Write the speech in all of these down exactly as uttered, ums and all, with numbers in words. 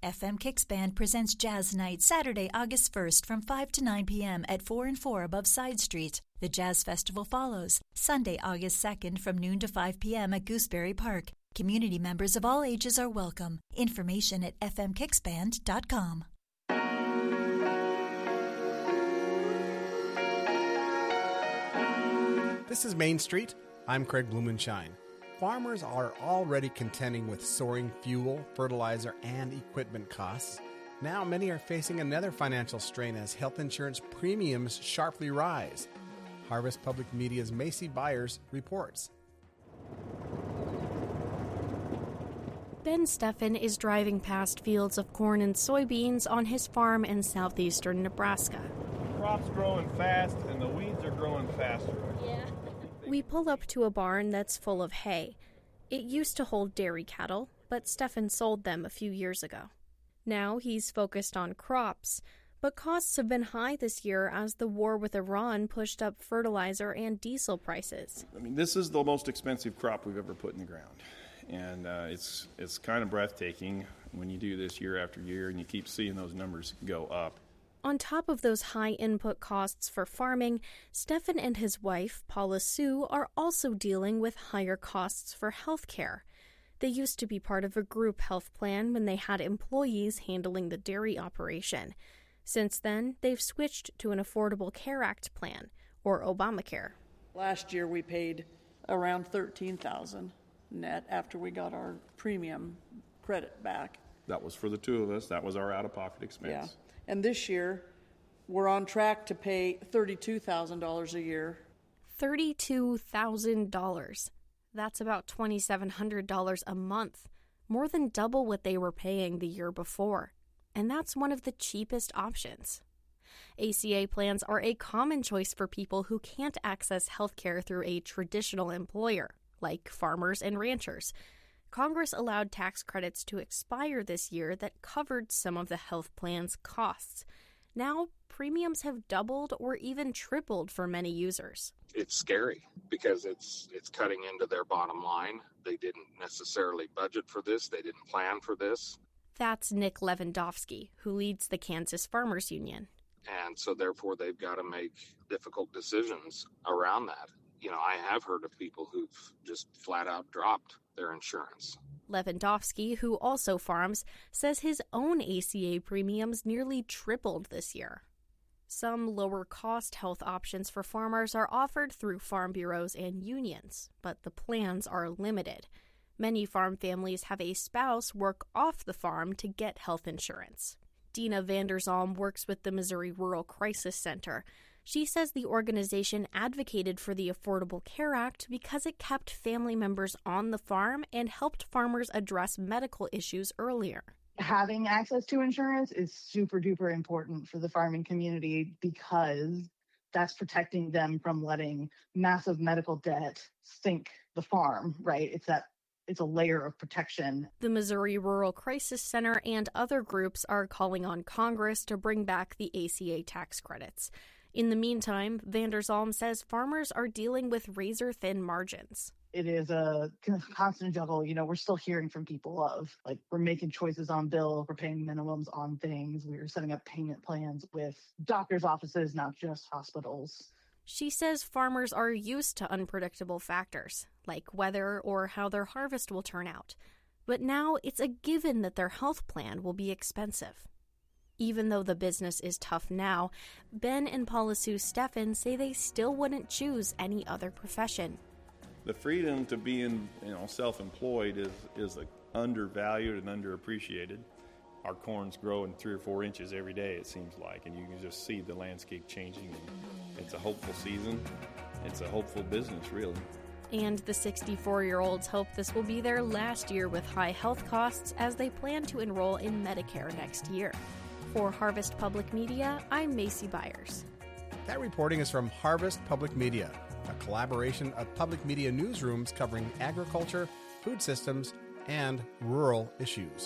F M Kicks Band presents Jazz Night Saturday, August first from five to nine p.m. at four and four above Side Street. The Jazz Festival follows Sunday, August second from noon to five p.m. at Gooseberry Park. Community members of all ages are welcome. Information at f m kicks band dot com. This is Main Street. I'm Craig Blumenshine. Farmers are already contending with soaring fuel, fertilizer, and equipment costs. Now many are facing another financial strain as health insurance premiums sharply rise. Harvest Public Media's Macy Byers reports. Ben Steffen is driving past fields of corn and soybeans on his farm in southeastern Nebraska. The crop's growing fast and the weeds are growing faster. Yeah. We pull up to a barn that's full of hay. It used to hold dairy cattle, but Steffen sold them a few years ago. Now he's focused on crops, but costs have been high this year as the war with Iran pushed up fertilizer and diesel prices. I mean, this is the most expensive crop we've ever put in the ground. And uh, it's it's kind of breathtaking when you do this year after year and you keep seeing those numbers go up. On top of those high input costs for farming, Steffen and his wife, Paula Sue, are also dealing with higher costs for health care. They used to be part of a group health plan when they had employees handling the dairy operation. Since then, they've switched to an Affordable Care Act plan, or Obamacare. Last year we paid around thirteen thousand dollars net after we got our premium credit back. That was for the two of us. That was our out-of-pocket expense. Yeah. And this year, we're on track to pay thirty-two thousand dollars a year. thirty-two thousand dollars. That's about two thousand seven hundred dollars a month, more than double what they were paying the year before. And that's one of the cheapest options. A C A plans are a common choice for people who can't access health care through a traditional employer, like farmers and ranchers. Congress allowed tax credits to expire this year that covered some of the health plan's costs. Now, premiums have doubled or even tripled for many users. It's scary because it's it's cutting into their bottom line. They didn't necessarily budget for this. They didn't plan for this. That's Nick Lewandowski, who leads the Kansas Farmers Union. And so therefore they've got to make difficult decisions around that. You know, I have heard of people who've just flat out dropped their insurance. Lewandowski, who also farms, says his own A C A premiums nearly tripled this year. Some lower-cost health options for farmers are offered through farm bureaus and unions, but the plans are limited. Many farm families have a spouse work off the farm to get health insurance. Dina Vanderzalm works with the Missouri Rural Crisis Center. She says the organization advocated for the Affordable Care Act because it kept family members on the farm and helped farmers address medical issues earlier. Having access to insurance is super duper important for the farming community because that's protecting them from letting massive medical debt sink the farm, right? It's that It's a layer of protection. The Missouri Rural Crisis Center and other groups are calling on Congress to bring back the A C A tax credits. In the meantime, Vanderzalm says farmers are dealing with razor-thin margins. It is a constant juggle. You know, we're still hearing from people of, like, we're making choices on bills, we're paying minimums on things, we're setting up payment plans with doctors' offices, not just hospitals. She says farmers are used to unpredictable factors, like weather or how their harvest will turn out. But now it's a given that their health plan will be expensive. Even though the business is tough now, Ben and Paula Sue Steffen say they still wouldn't choose any other profession. The freedom to be in, you know, self-employed is, is undervalued and underappreciated. Our corn's growing three or four inches every day, it seems like, and you can just see the landscape changing. It's a hopeful season. It's a hopeful business, really. And the sixty-four-year-olds hope this will be their last year with high health costs as they plan to enroll in Medicare next year. For Harvest Public Media, I'm Macy Byers. That reporting is from Harvest Public Media, a collaboration of public media newsrooms covering agriculture, food systems, and rural issues.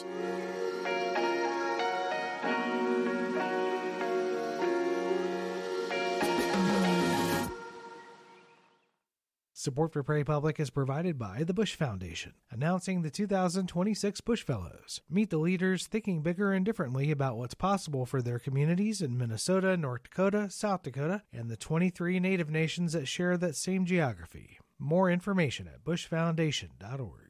Support for Prairie Public is provided by the Bush Foundation, announcing the two thousand twenty-six Bush Fellows. Meet the leaders thinking bigger and differently about what's possible for their communities in Minnesota, North Dakota, South Dakota, and the twenty-three Native nations that share that same geography. More information at bush foundation dot org.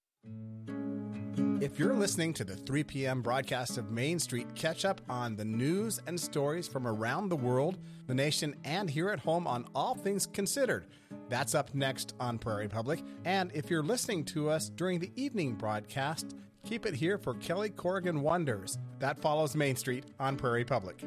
If you're listening to the three p.m. broadcast of Main Street, catch up on the news and stories from around the world, the nation, and here at home on All Things Considered. That's up next on Prairie Public. And if you're listening to us during the evening broadcast, keep it here for Kelly Corrigan Wonders. That follows Main Street on Prairie Public.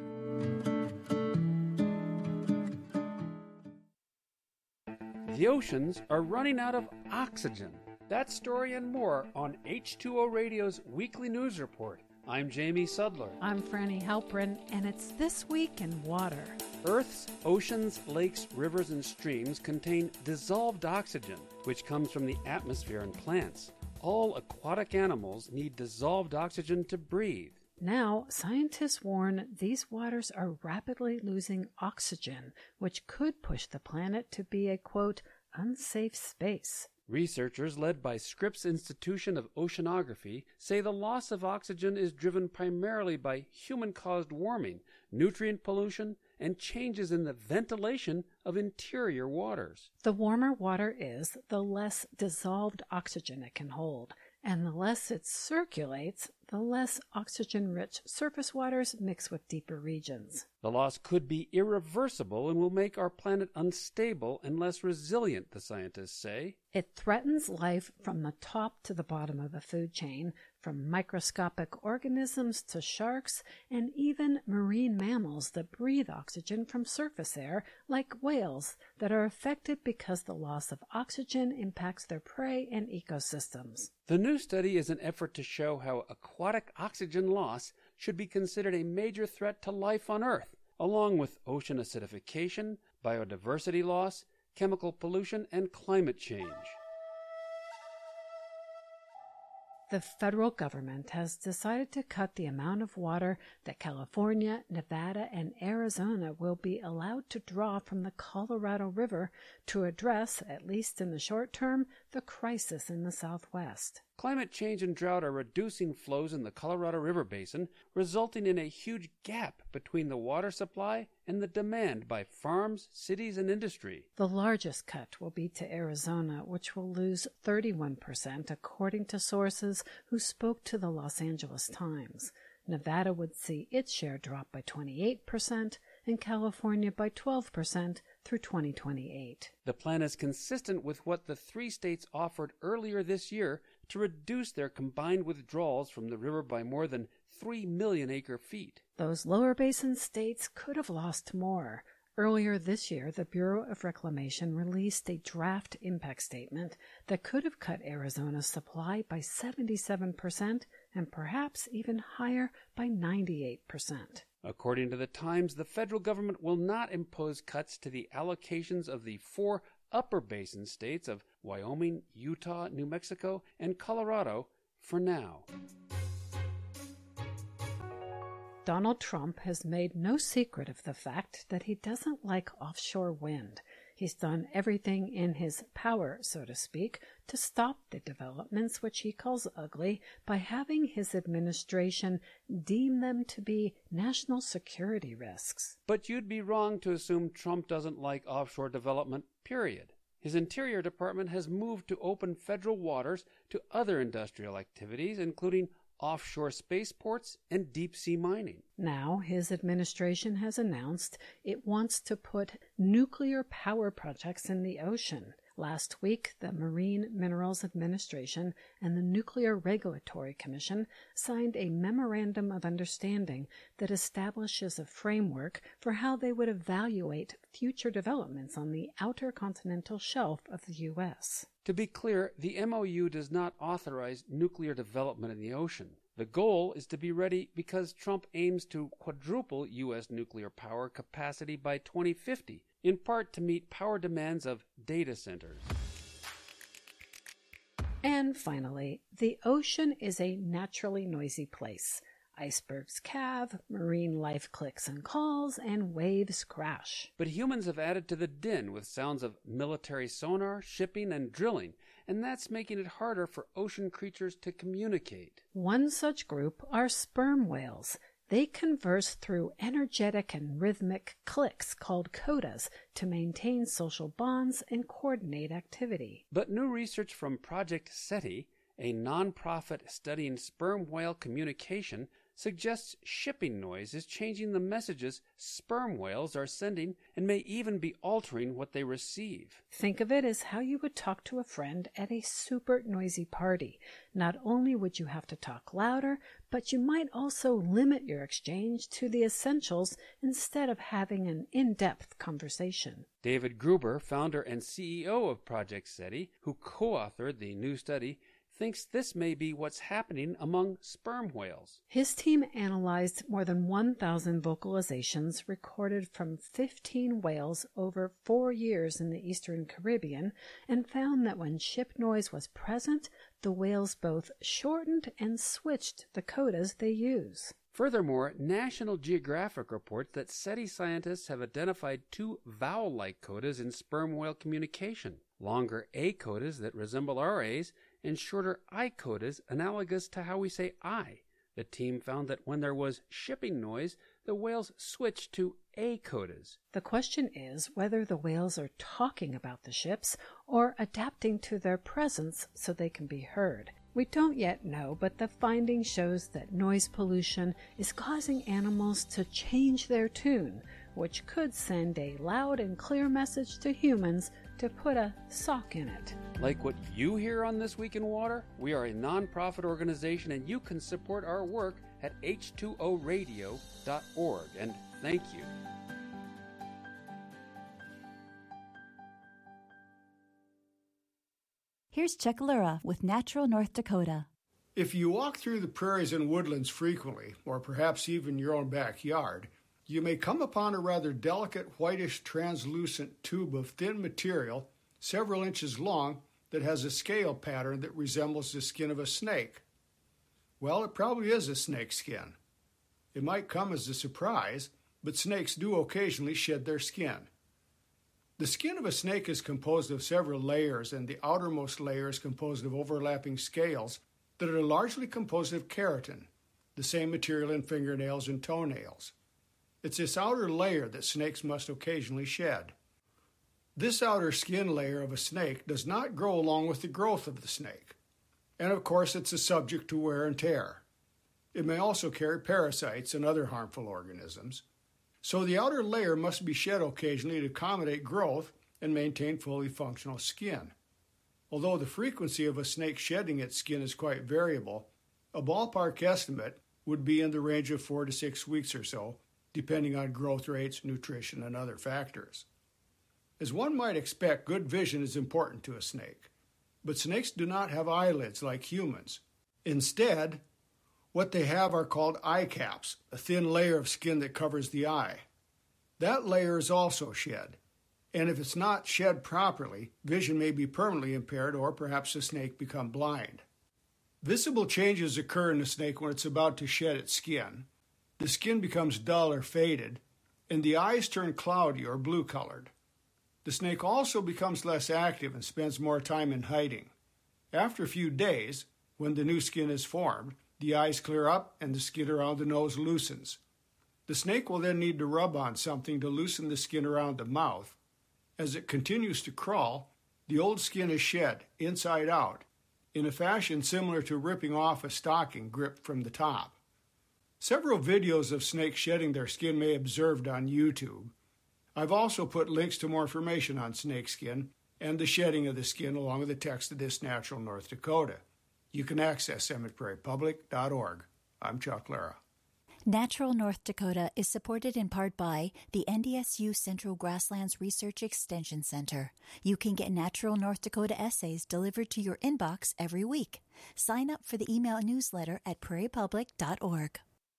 The oceans are running out of oxygen. That story and more on H two O Radio's weekly news report. I'm Jamie Sudler. I'm Franny Halprin, and it's This Week in Water. Earth's oceans, lakes, rivers, and streams contain dissolved oxygen, which comes from the atmosphere and plants. All aquatic animals need dissolved oxygen to breathe. Now, scientists warn these waters are rapidly losing oxygen, which could push the planet to be a, quote, unsafe space. Researchers led by Scripps Institution of Oceanography say the loss of oxygen is driven primarily by human-caused warming, nutrient pollution, and changes in the ventilation of interior waters. The warmer water is, the less dissolved oxygen it can hold, and the less it circulates, the less oxygen-rich surface waters mix with deeper regions. The loss could be irreversible and will make our planet unstable and less resilient, the scientists say. It threatens life from the top to the bottom of the food chain, from microscopic organisms to sharks, and even marine mammals that breathe oxygen from surface air, like whales, that are affected because the loss of oxygen impacts their prey and ecosystems. The new study is an effort to show how aquatic oxygen loss should be considered a major threat to life on Earth, along with ocean acidification, biodiversity loss, chemical pollution, and climate change. The federal government has decided to cut the amount of water that California, Nevada, and Arizona will be allowed to draw from the Colorado River to address, at least in the short term, the crisis in the Southwest. Climate change and drought are reducing flows in the Colorado River Basin, resulting in a huge gap between the water supply and the demand by farms, cities, and industry. The largest cut will be to Arizona, which will lose thirty-one percent, according to sources who spoke to the Los Angeles Times. Nevada would see its share drop by twenty-eight percent, and California by twelve percent through twenty twenty-eight. The plan is consistent with what the three states offered earlier this year to reduce their combined withdrawals from the river by more than three million acre feet. Those lower basin states could have lost more. Earlier this year, the Bureau of Reclamation released a draft impact statement that could have cut Arizona's supply by seventy-seven percent and perhaps even higher by ninety-eight percent. According to the Times, the federal government will not impose cuts to the allocations of the four upper basin states of Wyoming, Utah, New Mexico, and Colorado for now. Donald Trump has made no secret of the fact that he doesn't like offshore wind. He's done everything in his power, so to speak, to stop the developments, which he calls ugly, by having his administration deem them to be national security risks. But you'd be wrong to assume Trump doesn't like offshore development, period. His Interior Department has moved to open federal waters to other industrial activities, including offshore spaceports and deep-sea mining. Now, his administration has announced it wants to put nuclear power projects in the ocean. Last week, the Marine Minerals Administration and the Nuclear Regulatory Commission signed a memorandum of understanding that establishes a framework for how they would evaluate future developments on the outer continental shelf of the U S. To be clear, the M O U does not authorize nuclear development in the ocean. The goal is to be ready because Trump aims to quadruple U S nuclear power capacity by twenty fifty, in part to meet power demands of data centers. And finally, the ocean is a naturally noisy place. Icebergs calve, marine life clicks and calls, and waves crash. But humans have added to the din with sounds of military sonar, shipping, and drilling, and that's making it harder for ocean creatures to communicate. One such group are sperm whales. They converse through energetic and rhythmic clicks called codas to maintain social bonds and coordinate activity. But new research from Project SETI, a nonprofit studying sperm whale communication, suggests shipping noise is changing the messages sperm whales are sending and may even be altering what they receive. Think of it as how you would talk to a friend at a super noisy party. Not only would you have to talk louder, but you might also limit your exchange to the essentials instead of having an in-depth conversation. David Gruber, founder and C E O of Project SETI, who co-authored the new study, thinks this may be what's happening among sperm whales. His team analyzed more than one thousand vocalizations recorded from fifteen whales over four years in the Eastern Caribbean and found that when ship noise was present, the whales both shortened and switched the codas they use. Furthermore, National Geographic reports that SETI scientists have identified two vowel-like codas in sperm whale communication, longer A codas that resemble our A's, and shorter I codas analogous to how we say I. The team found that when there was shipping noise, the whales switched to A codas. The question is whether the whales are talking about the ships or adapting to their presence so they can be heard. We don't yet know, but the finding shows that noise pollution is causing animals to change their tune, which could send a loud and clear message to humans to put a sock in it. Like what you hear on This Week in Water, we are a nonprofit organization and you can support our work at H two O radio dot org. And thank you. Here's Chuck Lura with Natural North Dakota. If you walk through the prairies and woodlands frequently, or perhaps even your own backyard, you may come upon a rather delicate whitish translucent tube of thin material several inches long that has a scale pattern that resembles the skin of a snake. Well, it probably is a snake skin. It might come as a surprise, but snakes do occasionally shed their skin. The skin of a snake is composed of several layers, and the outermost layer is composed of overlapping scales that are largely composed of keratin, the same material in fingernails and toenails. It's this outer layer that snakes must occasionally shed. This outer skin layer of a snake does not grow along with the growth of the snake. And of course, it's a subject to wear and tear. It may also carry parasites and other harmful organisms. So the outer layer must be shed occasionally to accommodate growth and maintain fully functional skin. Although the frequency of a snake shedding its skin is quite variable, a ballpark estimate would be in the range of four to six weeks or so, depending on growth rates, nutrition, and other factors. As one might expect, good vision is important to a snake, but snakes do not have eyelids like humans. Instead, what they have are called eye caps, a thin layer of skin that covers the eye. That layer is also shed, and if it's not shed properly, vision may be permanently impaired or perhaps the snake become blind. Visible changes occur in the snake when it's about to shed its skin. The skin becomes dull or faded, and the eyes turn cloudy or blue-colored. The snake also becomes less active and spends more time in hiding. After a few days, when the new skin is formed, the eyes clear up and the skin around the nose loosens. The snake will then need to rub on something to loosen the skin around the mouth. As it continues to crawl, the old skin is shed, inside out, in a fashion similar to ripping off a stocking gripped from the top. Several videos of snakes shedding their skin may be observed on YouTube. I've also put links to more information on snakeskin and the shedding of the skin along with the text of This Natural North Dakota. You can access them at prairie public dot org. I'm Chuck Lara. Natural North Dakota is supported in part by the N D S U Central Grasslands Research Extension Center. You can get Natural North Dakota essays delivered to your inbox every week. Sign up for the email newsletter at prairie public dot org.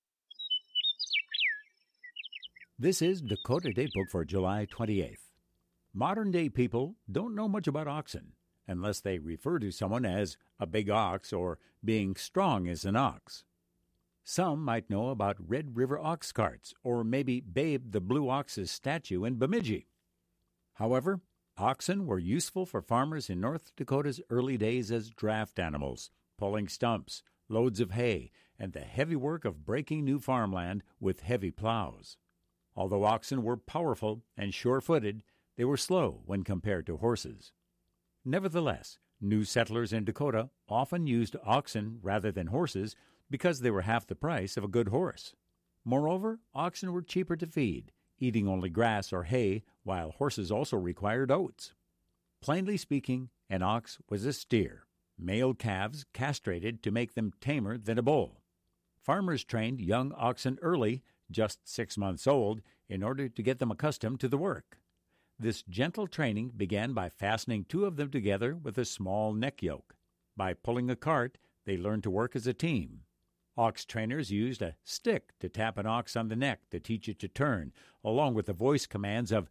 This is Dakota Datebook for July twenty-eighth. Modern-day people don't know much about oxen, unless they refer to someone as a big ox or being strong as an ox. Some might know about Red River ox carts, or maybe Babe the Blue Ox's statue in Bemidji. However, oxen were useful for farmers in North Dakota's early days as draft animals, pulling stumps, loads of hay, and the heavy work of breaking new farmland with heavy plows. Although oxen were powerful and sure-footed, they were slow when compared to horses. Nevertheless, new settlers in Dakota often used oxen rather than horses because they were half the price of a good horse. Moreover, oxen were cheaper to feed, eating only grass or hay, while horses also required oats. Plainly speaking, an ox was a steer, male calves castrated to make them tamer than a bull. Farmers trained young oxen early, just six months old, in order to get them accustomed to the work. This gentle training began by fastening two of them together with a small neck yoke. By pulling a cart, they learned to work as a team. Ox trainers used a stick to tap an ox on the neck to teach it to turn, along with the voice commands of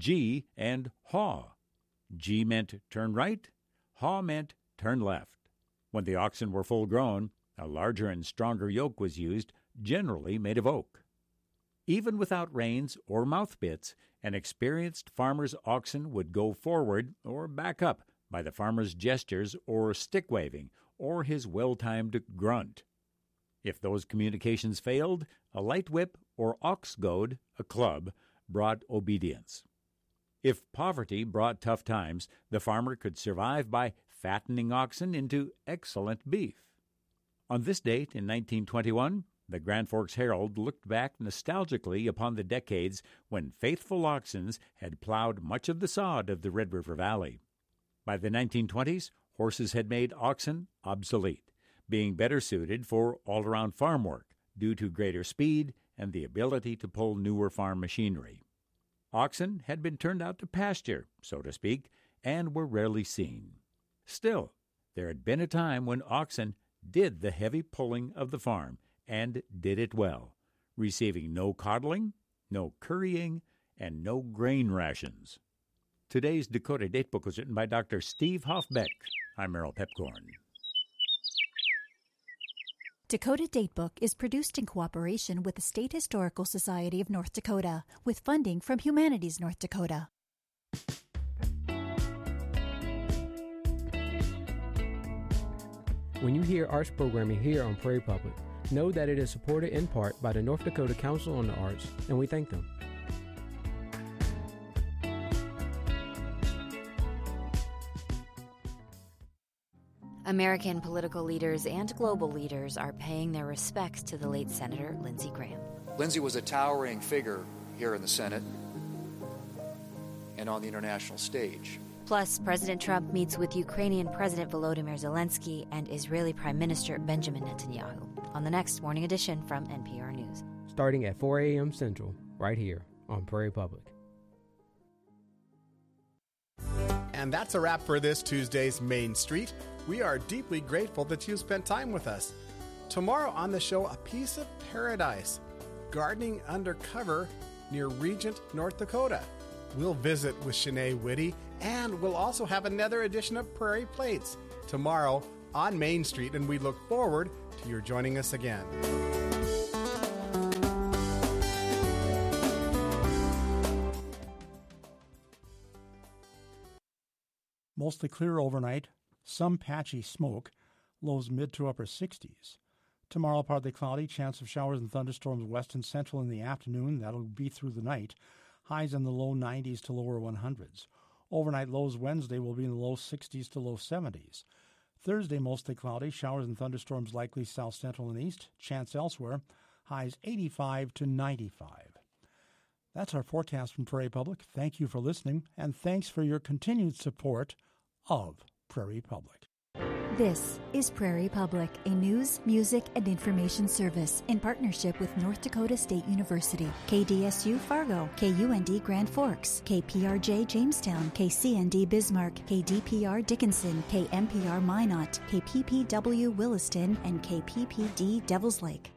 G and Haw. G meant turn right, Haw meant turn left. When the oxen were full grown, a larger and stronger yoke was used, generally made of oak. Even without reins or mouth bits, an experienced farmer's oxen would go forward or back up by the farmer's gestures or stick waving or his well-timed grunt. If those communications failed, a light whip or ox goad, a club, brought obedience. If poverty brought tough times, the farmer could survive by fattening oxen into excellent beef. On this date in nineteen twenty-one, the Grand Forks Herald looked back nostalgically upon the decades when faithful oxen had plowed much of the sod of the Red River Valley. By the nineteen twenties, horses had made oxen obsolete, being better suited for all-around farm work due to greater speed and the ability to pull newer farm machinery. Oxen had been turned out to pasture, so to speak, and were rarely seen. Still, there had been a time when oxen did the heavy pulling of the farm, and did it well, receiving no coddling, no currying, and no grain rations. Today's Dakota Datebook was written by Doctor Steve Hoffbeck. I'm Merrill Pepcorn. Dakota Datebook is produced in cooperation with the State Historical Society of North Dakota, with funding from Humanities North Dakota. When you hear arts programming here on Prairie Public, know that it is supported in part by the North Dakota Council on the Arts, and we thank them. American political leaders and global leaders are paying their respects to the late Senator Lindsey Graham. Lindsey was a towering figure here in the Senate and on the international stage. Plus, President Trump meets with Ukrainian President Volodymyr Zelensky and Israeli Prime Minister Benjamin Netanyahu on the next Morning Edition from N P R News. Starting at four a.m. Central, right here on Prairie Public. And that's a wrap for this Tuesday's Main Street. We are deeply grateful that you spent time with us. Tomorrow on the show, a piece of paradise, gardening undercover near Regent, North Dakota. We'll visit with Shanae Whitty, and we'll also have another edition of Prairie Plates tomorrow on Main Street, and we look forward to your joining us again. Mostly clear overnight, some patchy smoke, lows mid to upper sixties. Tomorrow partly cloudy, chance of showers and thunderstorms west and central in the afternoon. That'll be through the night. Highs in the low nineties to lower hundreds. Overnight lows Wednesday will be in the low sixties to low seventies. Thursday mostly cloudy, showers and thunderstorms likely south central and east. Chance elsewhere. Highs eighty-five to ninety-five. That's our forecast from Prairie Public. Thank you for listening, and thanks for your continued support of Prairie Public. This is Prairie Public, a news, music, and information service in partnership with North Dakota State University, K D S U Fargo, K U N D Grand Forks, K P R J Jamestown, K C N D Bismarck, K D P R Dickinson, K M P R Minot, K P P W Williston, and K P P D Devils Lake.